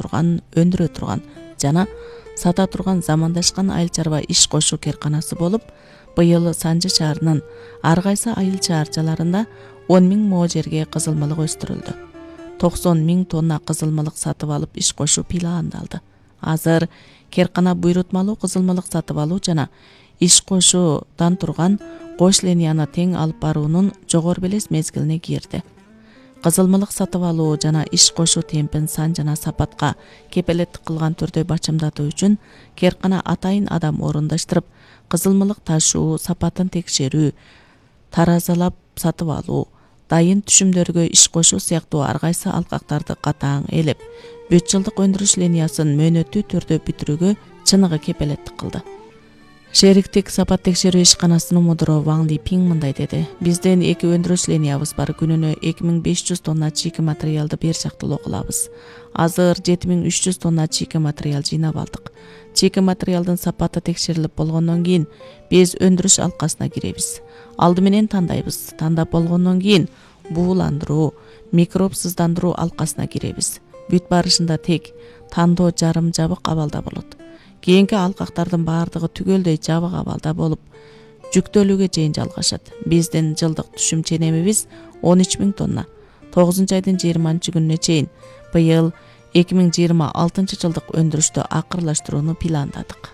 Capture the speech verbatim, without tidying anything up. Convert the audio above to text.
турган, өндүрө турган жана сата турган замандашкан айыл чарба иш кошуу керканасы болуп, быйыл Санжы шаарынын ар кайсы айыл чарчаларында он миң мо жерге кызылмалык өстүрүлдү. токсон миң тонна кызылмалык сатып алып иш кошуу пландалды. Азыр керкана буйрутмалуу кызылмалык сатып алуу жана иш кошуудан турган кош линияны тең алып баруунун жогору белес мезгилине кирди. Кызылмалык сатып алуу жана иш кошуу темпин сан жана сапатка кепелеттик кылган түрдө бачымдатуу үчүн керкана атайын адам орундаштырып, кызылмалык ташуу, сапатын текшерүү, таразалап сатып алуу, дайын түшүмдөргө иш кошуу сыяктуу ар кайсы алкактарды катаң элеп, бүт жылдык өндүрүш линиясын мөөнөттүү түрдө бүтүрүүгө чыныгы кепелеттик кылды. Шериктик сапат текшерүү ишканасынын мудуру Ваң Липиң мындай деди: Биздин эки өндүрүш линиябыз бар, күнүнө эки миң беш жүз тонна чийки материалды бер жактылуу кылабыз. Азыр жети миң үч жүз тонна чийки материал жыйнап алдык. Чийки материалдын сапаты текшерилип болгондон кийин биз өндүрүш алкасына киребиз. Алды менен тандайбыз. Тандап болгондон кийин бууландыруу, микробсыздандыруу алкасына киребиз. Бүт барышында тек тандоо жарым жабык абалда болот. Кийинки алкактардын баардыгы түгөлдөй жабык абалда болуп, жүктөлүүгө чейин жалгашат. Биздин жылдык түшүм ченемибиз он үч миң тонна. тогузунчу айдын жыйырманчы күнүнө чейин быйыл эки миң жыйырма алтынчы жылдык өндүрүштү акырлаштырууну пландадык.